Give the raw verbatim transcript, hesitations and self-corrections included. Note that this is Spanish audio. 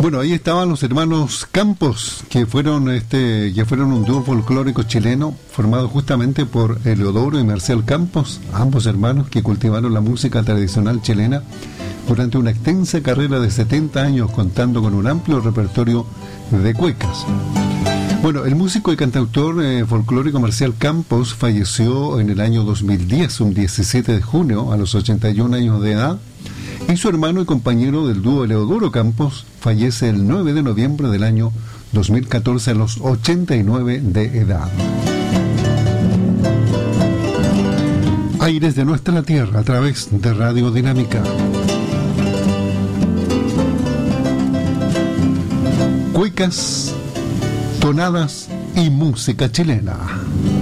Bueno, ahí estaban los hermanos Campos, que fueron este, que fueron un dúo folclórico chileno formado justamente por Eleodoro y Marcial Campos, ambos hermanos que cultivaron la música tradicional chilena durante una extensa carrera de setenta años, contando con un amplio repertorio de cuecas. Bueno, el músico y cantautor eh, folclórico Marcial Campos falleció en el año dos mil diez, un diecisiete de junio, a los ochenta y un años de edad, y su hermano y compañero del dúo Eleodoro Campos fallece el nueve de noviembre del año dos mil catorce a los ochenta y nueve de edad. Aires de nuestra tierra a través de Radio Dinámica. Cuecas, tonadas y música chilena.